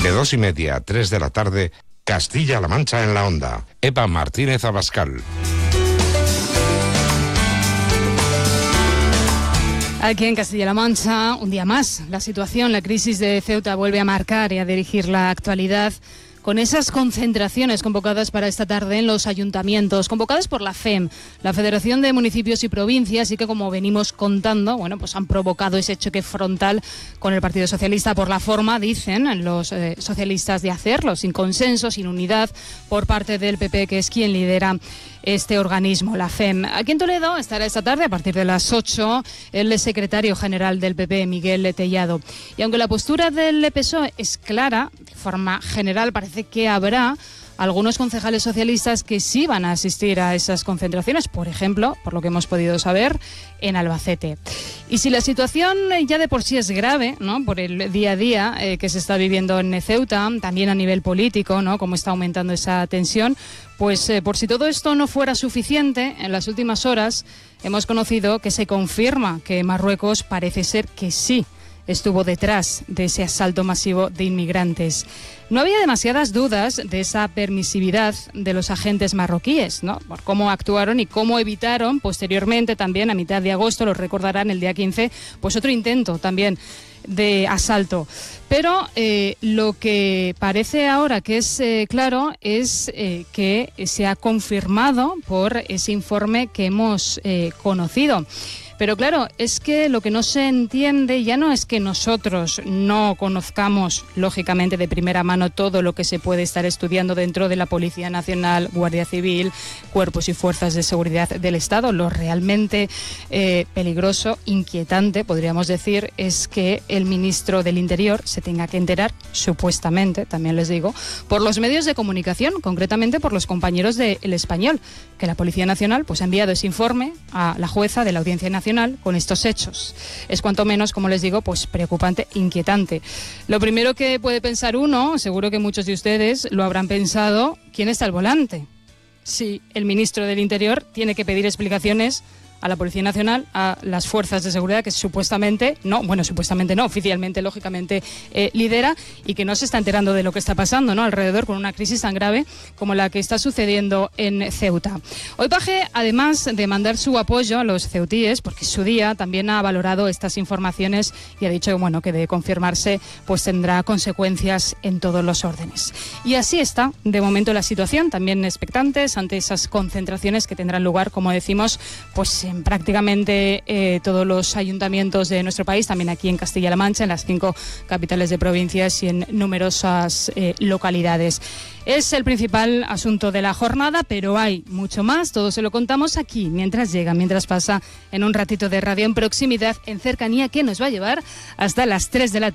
De 2:30 a 3 de la tarde, Castilla-La Mancha en la Onda. Eva Martínez Abascal. Aquí en Castilla-La Mancha, un día más, la situación, la crisis de Ceuta vuelve a marcar y a dirigir la actualidad con esas concentraciones convocadas para esta tarde en los ayuntamientos, convocadas por la FEM, la Federación de Municipios y Provincias, y que, como venimos contando, pues han provocado ese choque frontal con el Partido Socialista por la forma, dicen los socialistas, de hacerlo, sin consenso, sin unidad por parte del PP, que es quien lidera este organismo, la FEM. Aquí en Toledo estará esta tarde, a partir de las 8, el secretario general del PP, Miguel Tellado. Y aunque la postura del PSOE es clara, de forma general parece que habrá algunos concejales socialistas que sí van a asistir a esas concentraciones, por ejemplo, por lo que hemos podido saber, en Albacete. Y si la situación ya de por sí es grave, ¿no?, por el día a día que se está viviendo en Ceuta, también a nivel político, ¿no?, cómo está aumentando esa tensión, pues por si todo esto no fuera suficiente, en las últimas horas hemos conocido que se confirma que Marruecos parece ser que sí estuvo detrás de ese asalto masivo de inmigrantes. No había demasiadas dudas de esa permisividad de los agentes marroquíes, ¿no?, por cómo actuaron y cómo evitaron posteriormente, también a mitad de agosto, lo recordarán, el día 15, pues otro intento también de asalto. Pero lo que parece ahora que es claro es que se ha confirmado por ese informe que hemos conocido. Pero claro, es que lo que no se entiende ya no es que nosotros no conozcamos, lógicamente, de primera mano todo lo que se puede estar estudiando dentro de la Policía Nacional, Guardia Civil, cuerpos y fuerzas de seguridad del Estado. Lo realmente peligroso, inquietante, podríamos decir, es que el ministro del Interior se tenga que enterar, supuestamente, también les digo, por los medios de comunicación, concretamente por los compañeros de El Español, que la Policía Nacional pues ha enviado ese informe a la jueza de la Audiencia Nacional con estos hechos. Es cuanto menos, como les digo, pues preocupante, inquietante. Lo primero que puede pensar uno, seguro que muchos de ustedes lo habrán pensado, ¿quién está al volante? Si el ministro del Interior tiene que pedir explicaciones a la Policía Nacional, a las fuerzas de seguridad que supuestamente no, oficialmente, lógicamente, lidera, y que no se está enterando de lo que está pasando, ¿no?, alrededor, con una crisis tan grave como la que está sucediendo en Ceuta. Hoy Paje, además de mandar su apoyo a los ceutíes, porque su día también ha valorado estas informaciones y ha dicho, que de confirmarse, pues tendrá consecuencias en todos los órdenes. Y así está, de momento, la situación, también expectantes ante esas concentraciones que tendrán lugar, como decimos, pues en prácticamente todos los ayuntamientos de nuestro país, también aquí en Castilla-La Mancha, en las 5 capitales de provincias y en numerosas localidades. Es el principal asunto de la jornada, pero hay mucho más. Todo se lo contamos aquí, mientras pasa, en un ratito de radio en proximidad, en cercanía, que nos va a llevar hasta las 3 de la tarde.